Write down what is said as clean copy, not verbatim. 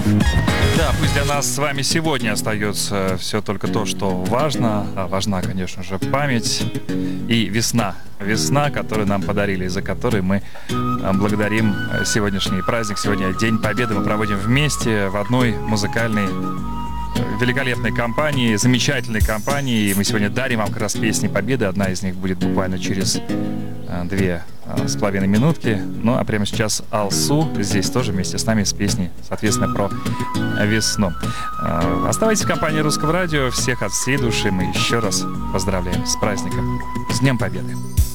Да, пусть для нас с вами сегодня остается все только то, что важно. А важна, конечно же, память и весна. Весна, которую нам подарили, за которой мы благодарим сегодняшний праздник. Сегодня День Победы мы проводим вместе в одной музыкальной великолепной компании, замечательной компании. И мы сегодня дарим вам как раз песни Победы. Одна из них будет буквально через 2,5 минутки. Ну а прямо сейчас Алсу здесь тоже вместе с нами с песней, соответственно, про весну. Оставайтесь в компании Русского радио. Всех от всей души мы еще раз поздравляем с праздником, с Днем Победы.